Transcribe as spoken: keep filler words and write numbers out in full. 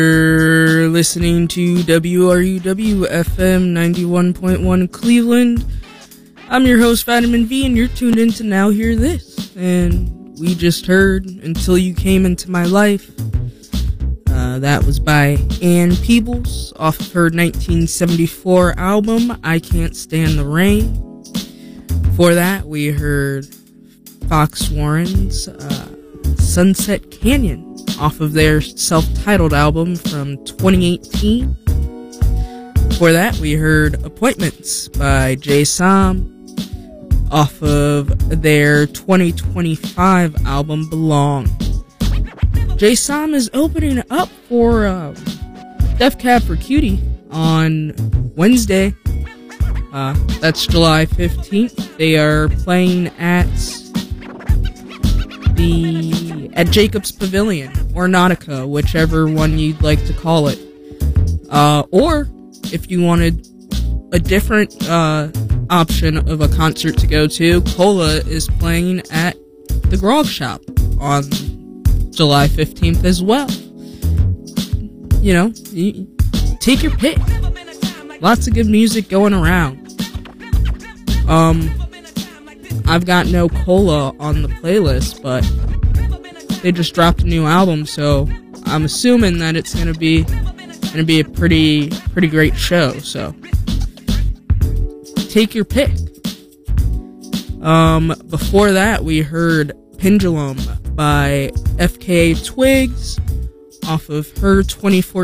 You're listening to W R U W F M ninety-one point one Cleveland. I'm your host, Vitamin V, and you're tuned in to Now Hear This. And we just heard Until You Came Into My Life. Uh, that was by Ann Peebles off of her nineteen seventy-four album, I Can't Stand the Rain. Before that, we heard Fox Warren's uh, Sunset Canyon off of their self-titled album from twenty eighteen. Before that, we heard Appointments by Jay Som off of their twenty twenty-five album Belong. Jay Som is opening up for um, Def Cab for Cutie on Wednesday. Uh, that's July fifteenth. They are playing at the at Jacobs Pavilion or Nautica, whichever one you'd like to call it. Uh, or if you wanted a different uh, option of a concert to go to, Cola is playing at the Grog Shop on July fifteenth as well. You know, you, take your pick. Lots of good music going around. Um, I've got no Cola on the playlist, but they just dropped a new album, so I'm assuming that it's gonna be gonna be a pretty pretty great show. So take your pick. Um, before that, we heard Pendulum by F K A Twigs off of her twenty fourteen